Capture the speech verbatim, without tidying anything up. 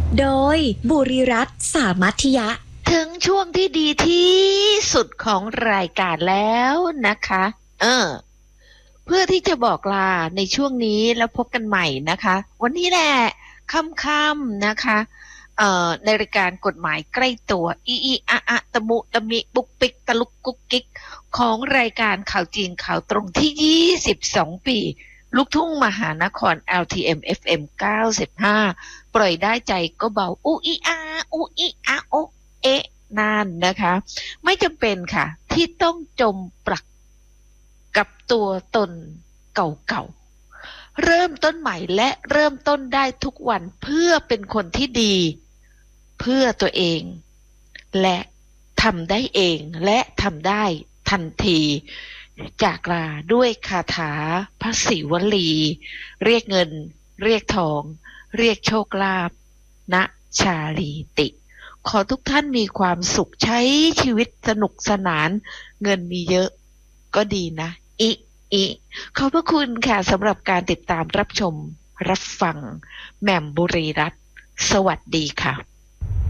โดยบุริรัตน์สามัธยะถึงช่วงที่ดีที่สุดของรายการแล้วนะคะเออเพื่อที่จะบอกลาในช่วงนี้แล้วพบกันใหม่นะคะวันนี้แหละค่ำๆนะคะเอ่อในรายการกฎหมายใกล้ตัวอีอีอะอะตะมุตะมิปุกปิกตะลุกกุ๊กกิ๊กของรายการข่าวจริงข่าวตรงที่ยี่สิบสองปีลูกทุ่งมหานคร แอล ที เอ็ม เอฟ เอ็ม เก้าสิบห้าปล่อยได้ใจก็เบาอุอีอาอุอีอาโอเอะนั่นนะคะไม่จำเป็นค่ะที่ต้องจมปลักกับตัวตนเก่าๆเริ่มต้นใหม่และเริ่มต้นได้ทุกวันเพื่อเป็นคนที่ดีเพื่อตัวเองและทำได้เองและทำได้ทันทีจากลาด้วยคาถาพระศิวลีเรียกเงินเรียกทองเรียกโชคลาภณชาลีติขอทุกท่านมีความสุขใช้ชีวิตสนุกสนานเงินมีเยอะก็ดีนะอิอิขอบพระคุณค่ะสำหรับการติดตามรับชมรับฟังแหม่มบุรีรัตน์สวัสดีค่ะ